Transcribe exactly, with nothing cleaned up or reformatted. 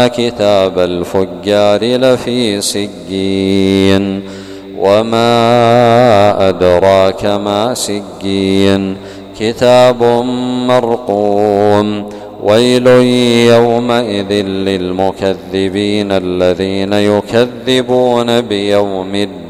كتاب الفجار لفي سجين وما أدراك ما سجين كتاب مرقوم ويل يومئذ للمكذبين الذين يكذبون بيوم الدين